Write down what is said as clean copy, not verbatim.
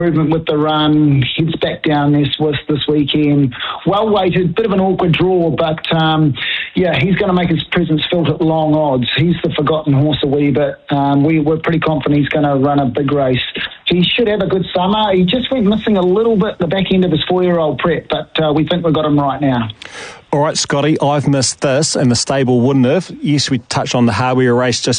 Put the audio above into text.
Improvement with the run, heads back down there Swiss this weekend. Well weighted, bit of an awkward draw, but he's going to make his presence felt at long odds. He's the forgotten horse a wee bit. We're pretty confident he's going to run a big race. He should have a good summer. He just went missing a little bit the back end of his 4-year-old prep, but we think we've got him right now. All right, Scotty, I've missed this, and the stable wouldn't have. Yes, we touched on the Hardware race just